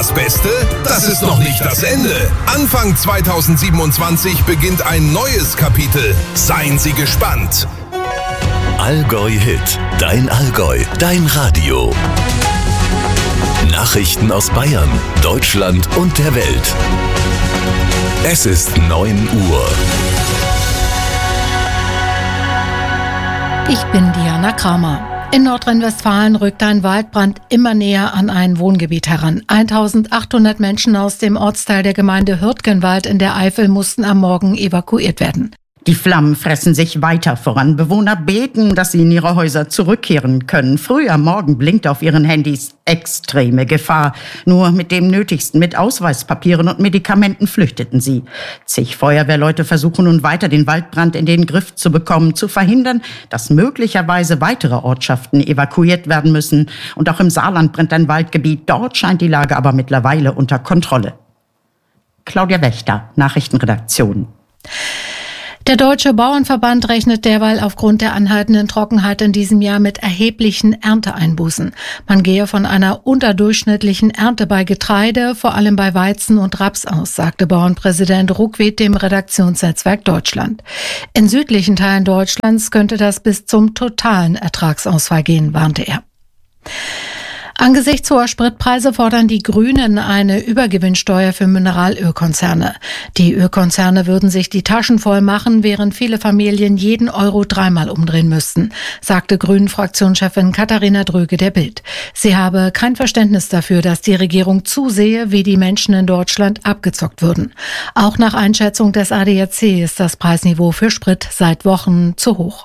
das Beste? Das ist noch nicht das Ende. Anfang 2027 beginnt ein neues Kapitel. Seien Sie gespannt. Allgäu Hit. Dein Allgäu. Dein Radio. Nachrichten aus Bayern, Deutschland und der Welt. Es ist 9 Uhr. Ich bin Diana Kramer. In Nordrhein-Westfalen rückt ein Waldbrand immer näher an ein Wohngebiet heran. 1800 Menschen aus dem Ortsteil der Gemeinde Hürtgenwald in der Eifel mussten am Morgen evakuiert werden. Die Flammen fressen sich weiter voran. Bewohner beten, dass sie in ihre Häuser zurückkehren können. Früh am Morgen blinkt auf ihren Handys extreme Gefahr. Nur mit dem Nötigsten, mit Ausweispapieren und Medikamenten flüchteten sie. Zig Feuerwehrleute versuchen nun weiter, den Waldbrand in den Griff zu bekommen, zu verhindern, dass möglicherweise weitere Ortschaften evakuiert werden müssen. Und auch im Saarland brennt ein Waldgebiet. Dort scheint die Lage aber mittlerweile unter Kontrolle. Claudia Wächter, Nachrichtenredaktion. Der Deutsche Bauernverband rechnet derweil aufgrund der anhaltenden Trockenheit in diesem Jahr mit erheblichen Ernteeinbußen. Man gehe von einer unterdurchschnittlichen Ernte bei Getreide, vor allem bei Weizen und Raps aus, sagte Bauernpräsident Ruckwied dem Redaktionsnetzwerk Deutschland. In südlichen Teilen Deutschlands könnte das bis zum totalen Ertragsausfall gehen, warnte er. Angesichts hoher Spritpreise fordern die Grünen eine Übergewinnsteuer für Mineralölkonzerne. Die Ölkonzerne würden sich die Taschen voll machen, während viele Familien jeden Euro dreimal umdrehen müssten, sagte Grünen-Fraktionschefin Katharina Dröge der Bild. Sie habe kein Verständnis dafür, dass die Regierung zusehe, wie die Menschen in Deutschland abgezockt würden. Auch nach Einschätzung des ADAC ist das Preisniveau für Sprit seit Wochen zu hoch.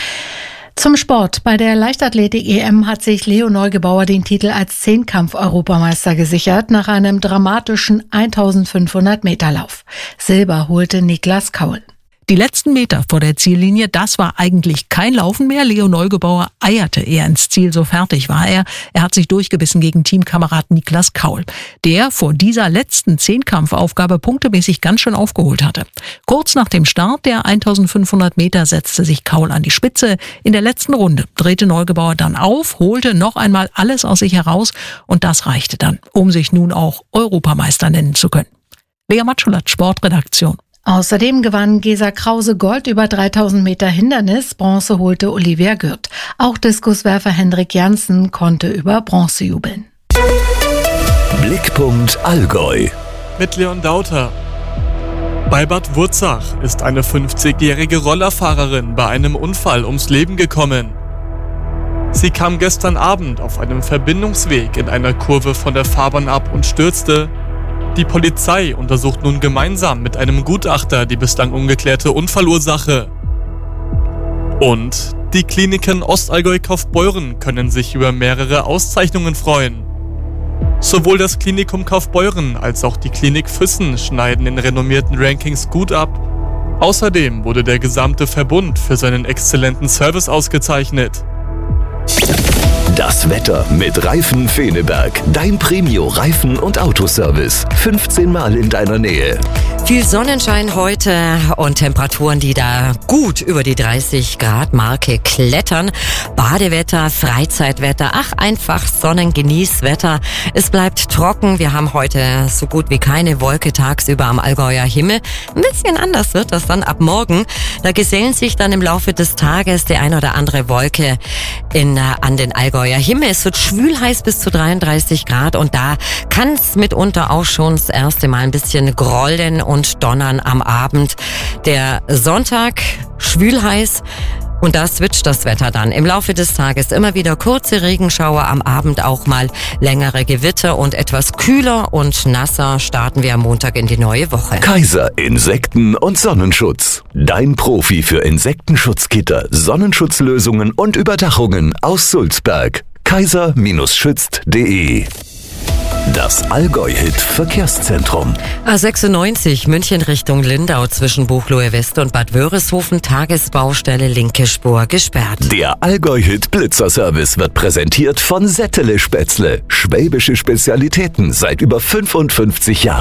Zum Sport. Bei der Leichtathletik-EM hat sich Leo Neugebauer den Titel als Zehnkampf-Europameister gesichert nach einem dramatischen 1500-Meter-Lauf. Silber holte Niklas Kaul. Die letzten Meter vor der Ziellinie, das war eigentlich kein Laufen mehr. Leo Neugebauer eierte eher ins Ziel, so fertig war er. Er hat sich durchgebissen gegen Teamkamerad Niklas Kaul, der vor dieser letzten Zehnkampfaufgabe punktemäßig ganz schön aufgeholt hatte. Kurz nach dem Start der 1500 Meter setzte sich Kaul an die Spitze. In der letzten Runde drehte Neugebauer dann auf, holte noch einmal alles aus sich heraus und das reichte dann, um sich nun auch Europameister nennen zu können. Lea Matschulat, Sportredaktion. Außerdem gewann Gesa Krause Gold über 3000 Meter Hindernis, Bronze holte Olivia Gürt. Auch Diskuswerfer Hendrik Janssen konnte über Bronze jubeln. Blickpunkt Allgäu. Mit Leon Dauter. Bei Bad Wurzach ist eine 50-jährige Rollerfahrerin bei einem Unfall ums Leben gekommen. Sie kam gestern Abend auf einem Verbindungsweg in einer Kurve von der Fahrbahn ab und stürzte. Die Polizei untersucht nun gemeinsam mit einem Gutachter die bislang ungeklärte Unfallursache. Und die Kliniken Ostallgäu-Kaufbeuren können sich über mehrere Auszeichnungen freuen. Sowohl das Klinikum Kaufbeuren als auch die Klinik Füssen schneiden in renommierten Rankings gut ab. Außerdem wurde der gesamte Verbund für seinen exzellenten Service ausgezeichnet. Das Wetter mit Reifen Feneberg. Dein Premio-Reifen- und Autoservice. 15 Mal in deiner Nähe. Viel Sonnenschein heute und Temperaturen, die da gut über die 30-Grad-Marke klettern. Badewetter, Freizeitwetter, einfach Sonnengenießwetter. Es bleibt trocken. Wir haben heute so gut wie keine Wolke tagsüber am Allgäuer Himmel. Ein bisschen anders wird das dann ab morgen. Da gesellen sich dann im Laufe des Tages die ein oder andere Wolke an den Allgäuer Himmel. Es wird schwül heiß bis zu 33 Grad und da kann es mitunter auch schon das erste Mal ein bisschen grollen und donnern am Abend. Der Sonntag schwül heiß und da switcht das Wetter dann. Im Laufe des Tages immer wieder kurze Regenschauer, am Abend auch mal längere Gewitter und etwas kühler und nasser starten wir am Montag in die neue Woche. Kaiser Insekten- und Sonnenschutz. Dein Profi für Insektenschutzgitter, Sonnenschutzlösungen und Überdachungen aus Sulzberg. kaiser-schützt.de. Das Allgäu-Hit Verkehrszentrum. A96 München Richtung Lindau zwischen Buchloe West und Bad Wörishofen, Tagesbaustelle linke Spur gesperrt. Der Allgäu-Hit Blitzerservice wird präsentiert von Settele Spätzle. Schwäbische Spezialitäten seit über 55 Jahren.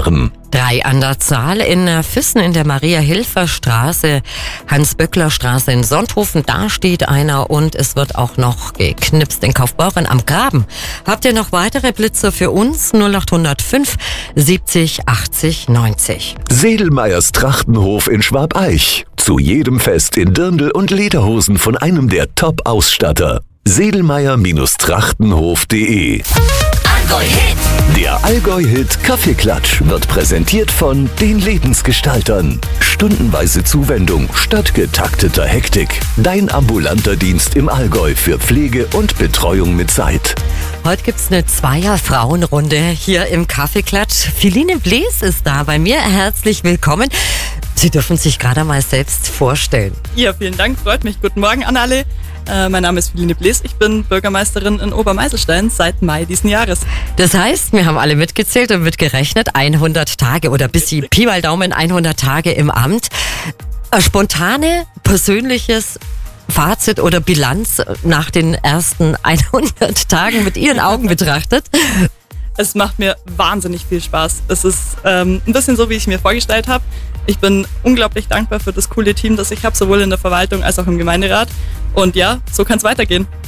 3 an der Zahl. In Füssen in der Maria-Hilfer-Straße, Hans-Böckler-Straße in Sonthofen, da steht einer und es wird auch noch geknipst in Kaufbeuren am Graben. Habt ihr noch weitere Blitze für uns? 0805 70 80 90. Sedelmeyers Trachtenhof in Schwabeich. Zu jedem Fest in Dirndl und Lederhosen von einem der Top-Ausstatter. Sedelmeyer-Trachtenhof.de. Allgäu-Hit. Der Allgäu-Hit Kaffeeklatsch wird präsentiert von den Lebensgestaltern. Stundenweise Zuwendung statt getakteter Hektik. Dein ambulanter Dienst im Allgäu für Pflege und Betreuung mit Zeit. Heute gibt's eine Zweier-Frauenrunde hier im Kaffeeklatsch. Philine Blees ist da bei mir. Herzlich willkommen. Sie dürfen sich gerade mal selbst vorstellen. Ja, vielen Dank, freut mich. Guten Morgen an alle. Mein Name ist Philine Blees, ich bin Bürgermeisterin in Obermeiselstein seit Mai diesen Jahres. Das heißt, wir haben alle mitgezählt und mitgerechnet, 100 Tage oder bis die Pi mal Daumen 100 Tage im Amt. Ein spontane, persönliches Fazit oder Bilanz nach den ersten 100 Tagen mit Ihren Augen betrachtet? Es macht mir wahnsinnig viel Spaß. Es ist ein bisschen so, wie ich es mir vorgestellt habe. Ich bin unglaublich dankbar für das coole Team, das ich habe, sowohl in der Verwaltung als auch im Gemeinderat. Und ja, so kann es weitergehen.